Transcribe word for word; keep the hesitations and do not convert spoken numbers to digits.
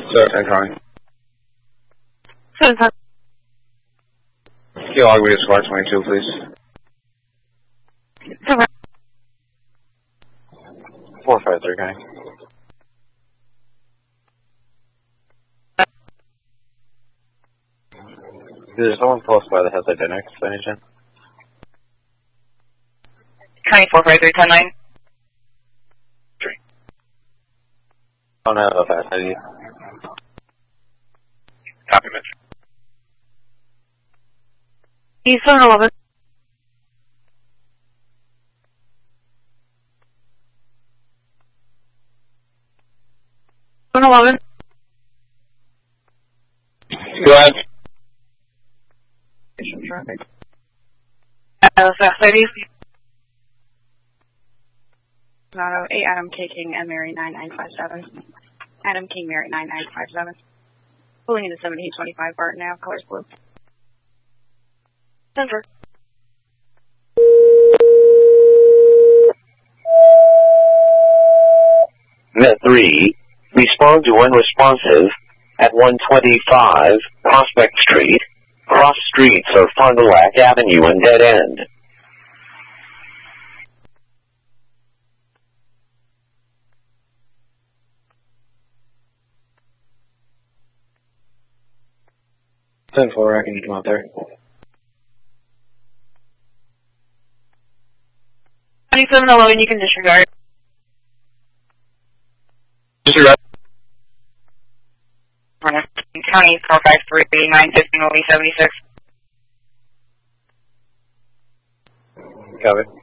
Sir, ten calling. Seven ten. Key log, we have squad twenty-two, please. Seven. Four five three, guy. Is there someone close by that has identics by any chance? County four five three ten nine. Three. Don't have a fast I D. Copy, Mitch. He's seven eleven. seven eleven. Go ahead. Traffic. Uh, fast I D. Auto eight Adam K King and Mary nine nine five seven. Adam King Mary nine nine five seven. Pulling into seventeen twenty-five Barton now, colors blue. Denver. Net three, respond to unresponsive at one twenty-five Prospect Street. Cross streets are Fond du Lac Avenue and dead end. ten four, I can come out there. twenty-seven eleven, you can disregard. Disregard. County four five three nine fifteen will be seventy-six. Copy.